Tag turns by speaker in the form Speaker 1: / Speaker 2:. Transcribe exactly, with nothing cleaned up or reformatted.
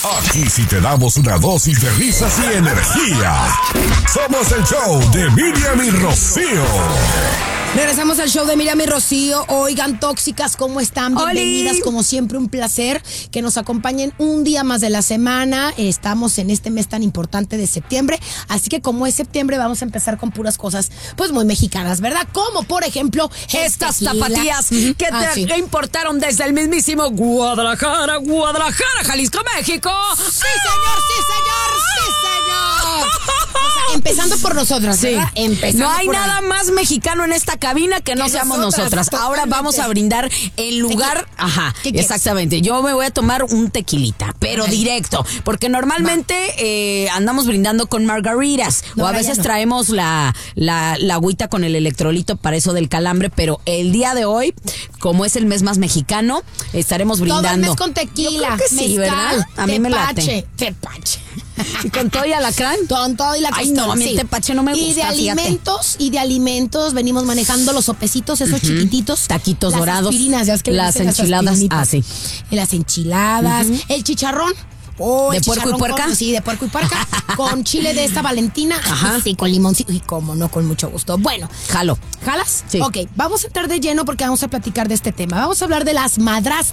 Speaker 1: Aquí sí te damos una dosis de risas y energía. Somos el show de Miriam y Rocío.
Speaker 2: Regresamos al show de Miriam y Rocío. Oigan, tóxicas, ¿cómo están? Bienvenidas,
Speaker 3: ¡Oli!
Speaker 2: como siempre, un placer que nos acompañen un día más de la semana. Estamos en este mes tan importante de septiembre, así que como es septiembre vamos a empezar con puras cosas pues muy mexicanas, ¿verdad? Como por ejemplo
Speaker 3: Estas
Speaker 2: tequila.
Speaker 3: tapatías que te
Speaker 2: Ah, sí.
Speaker 3: que importaron desde el mismísimo Guadalajara, Guadalajara, Jalisco, México.
Speaker 2: ¡Sí, señor! ¡Sí, señor! ¡Sí, señor! O sea, empezando por nosotras,
Speaker 3: Sí.
Speaker 2: ¿verdad? Empezando
Speaker 3: No hay
Speaker 2: por
Speaker 3: nada
Speaker 2: ahí.
Speaker 3: más mexicano en esta cabina que no
Speaker 2: Que
Speaker 3: seamos
Speaker 2: nosotras,
Speaker 3: nosotras. Ahora
Speaker 2: totalmente.
Speaker 3: vamos a brindar en lugar.
Speaker 2: Tequila.
Speaker 3: Ajá,
Speaker 2: ¿Qué quieres?
Speaker 3: exactamente. Yo me voy a tomar un tequilita, pero
Speaker 2: Ay.
Speaker 3: directo. Porque normalmente eh, andamos brindando con margaritas.
Speaker 2: No,
Speaker 3: o a
Speaker 2: ahora ya
Speaker 3: veces
Speaker 2: no.
Speaker 3: traemos la, la, la agüita con el electrolito para eso del calambre. Pero el día de hoy, como es el mes más mexicano, estaremos brindando.
Speaker 2: Todo el mes con
Speaker 3: Yo
Speaker 2: tequila,
Speaker 3: creo que sí,
Speaker 2: mezcal,
Speaker 3: ¿verdad? A mí me late.
Speaker 2: tepache, tepache.
Speaker 3: ¿Y con todo y alacrán?
Speaker 2: Con todo y la
Speaker 3: Ay,
Speaker 2: costón,
Speaker 3: no, a mí el
Speaker 2: sí.
Speaker 3: tepache no me
Speaker 2: Y de
Speaker 3: gusta, fíjate.
Speaker 2: alimentos, y de alimentos venimos manejando los sopecitos, esos chiquititos.
Speaker 3: Taquitos
Speaker 2: las
Speaker 3: dorados.
Speaker 2: aspirinas, ya es que le
Speaker 3: Las
Speaker 2: dicen
Speaker 3: enchiladas,
Speaker 2: aspirinitas.
Speaker 3: ah, sí.
Speaker 2: Y las enchiladas, el chicharrón. Oh,
Speaker 3: ¿De
Speaker 2: el
Speaker 3: puerco y
Speaker 2: chicharrón
Speaker 3: puerca?
Speaker 2: con- sí, de puerco y puerca. Con chile de esta Valentina.
Speaker 3: Ajá.
Speaker 2: Sí, con limoncito. Y cómo no, con mucho gusto. Bueno,
Speaker 3: Jalo.
Speaker 2: ¿jalas?
Speaker 3: Sí.
Speaker 2: Ok, vamos a entrar de lleno porque vamos a platicar de este tema. Vamos a hablar de las madrastras.